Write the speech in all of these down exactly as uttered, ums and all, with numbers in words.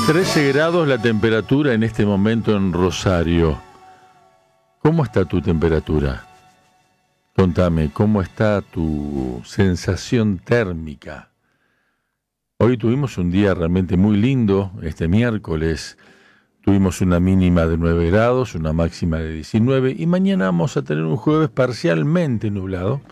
trece grados la temperatura en este momento en Rosario. ¿Cómo está tu temperatura? Contame, ¿cómo está tu sensación térmica? Hoy tuvimos un día realmente muy lindo, este miércoles. Tuvimos una mínima de nueve grados, una máxima de diecinueve, y mañana vamos a tener un jueves parcialmente nublado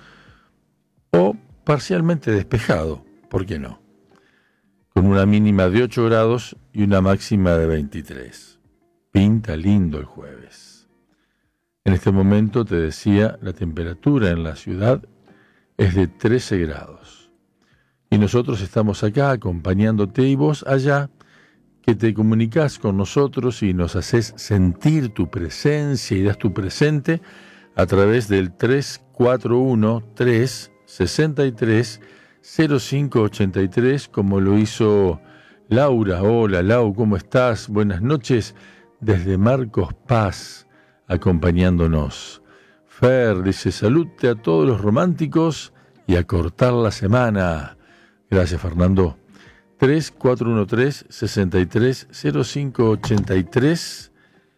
o parcialmente despejado, ¿por qué no? Con una mínima de ocho grados y una máxima de veintitrés. Pinta lindo el jueves. En este momento, te decía, la temperatura en la ciudad es de trece grados. Y nosotros estamos acá acompañándote y vos allá, que te comunicás con nosotros y nos haces sentir tu presencia y das tu presente a través del tres cuatro uno, tres sesenta y tres, cero cinco ochenta y tres, como lo hizo Laura. Hola Lau, ¿cómo estás? Buenas noches desde Marcos Paz, acompañándonos. Fer dice, salute a todos los románticos y a cortar la semana. Gracias, Fernando. tres cuatro uno tres, sesenta y tres, cero cinco ochenta y tres.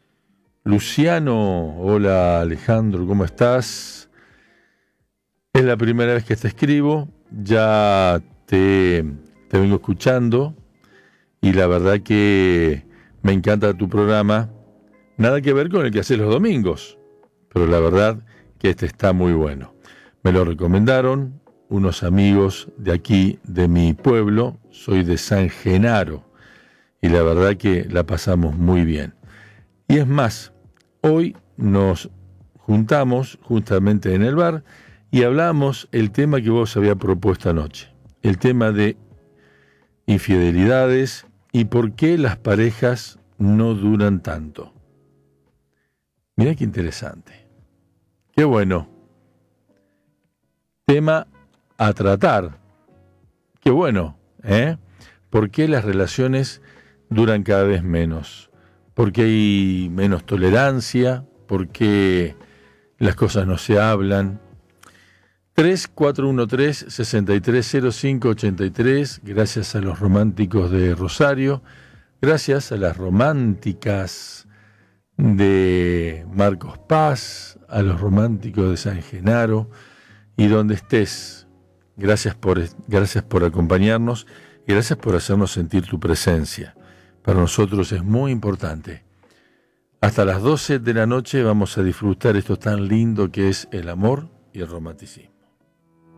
Luciano, hola Alejandro, ¿cómo estás? Es la primera vez que te escribo, ya te, te vengo escuchando y la verdad que me encanta tu programa. Nada que ver con el que haces los domingos, pero la verdad que este está muy bueno. Me lo recomendaron unos amigos de aquí, de mi pueblo. Soy de San Genaro y la verdad que la pasamos muy bien. Y es más, hoy nos juntamos justamente en el bar y hablamos el tema que vos había propuesto anoche, el tema de infidelidades y por qué las parejas no duran tanto. Mirá qué interesante, qué bueno, tema a tratar, qué bueno, ¿eh? ¿Por qué las relaciones duran cada vez menos? ¿Por qué hay menos tolerancia? ¿Por qué las cosas no se hablan? tres cuatro uno tres, sesenta y tres, cero cinco ochenta y tres, gracias a los románticos de Rosario, gracias a las románticas de Marcos Paz, a los románticos de San Genaro, y donde estés, gracias por, gracias por acompañarnos y gracias por hacernos sentir tu presencia. Para nosotros es muy importante. Hasta las doce de la noche vamos a disfrutar esto tan lindo que es el amor y el romanticismo.